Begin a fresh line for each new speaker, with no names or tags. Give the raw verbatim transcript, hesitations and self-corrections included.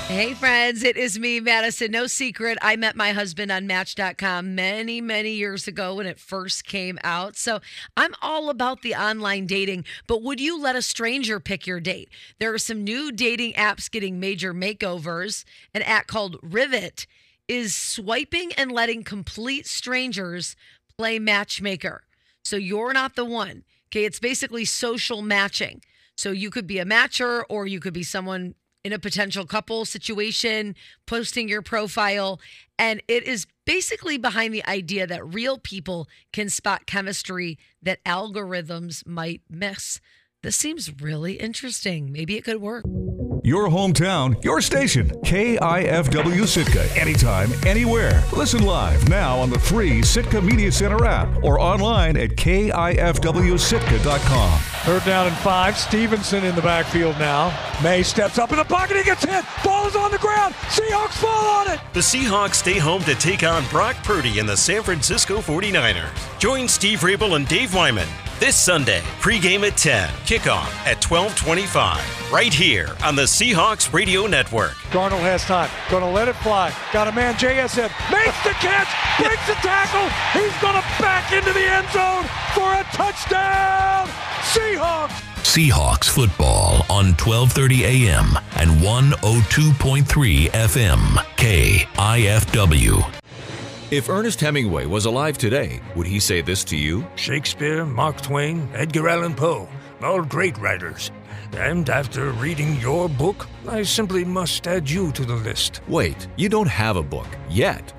Hey, friends, it is me, Madison. No secret, I met my husband on Match dot com many, many years ago when it first came out. So I'm all about the online dating, but would you let a stranger pick your date? There are some new dating apps getting major makeovers. An app called Rivet is swiping and letting complete strangers play matchmaker. So you're not the one. Okay, it's basically social matching. So you could be a matcher or you could be someone in a potential couple situation, posting your profile. And it is basically behind the idea that real people can spot chemistry that algorithms might miss. This seems really interesting. Maybe it could work.
Your hometown, your station, K I F W Sitka. Anytime, anywhere. Listen live now on the free Sitka Media Center app or online at K I F W Sitka dot com.
Third down and five. Stevenson in the backfield now. May steps up in the pocket. He gets hit. Ball is on the ground. Seahawks fall on it.
The Seahawks stay home to take on Brock Purdy and the San Francisco forty-niners. Join Steve Rabel and Dave Wyman this Sunday, pregame at ten, kickoff at twelve twenty-five, right here on the Seahawks Radio Network.
Darnold has time. Going to let it fly. Got a man, J S N. Makes the catch. Breaks the tackle. He's going to back into the end zone for a touchdown. Seahawks.
Seahawks football on twelve thirty a.m. and one oh two point three F M. K I F W.
If Ernest Hemingway was alive today, would he say this to you?
Shakespeare, Mark Twain, Edgar Allan Poe, all great writers. And after reading your book, I simply must add you to the list.
Wait, you don't have a book yet.